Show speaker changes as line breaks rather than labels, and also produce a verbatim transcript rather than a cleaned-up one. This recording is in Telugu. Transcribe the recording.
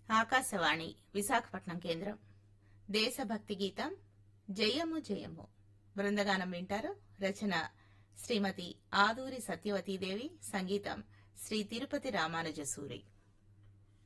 ఆకాశవాణి విశాఖపట్నం కేంద్రం. దేశభక్తి గీతం జయము జయము బృందగానం వింటారు. రచన శ్రీమతి ఆదూరి సత్యవతీదేవి, సంగీతం శ్రీ తిరుపతి రామానుజసూరి.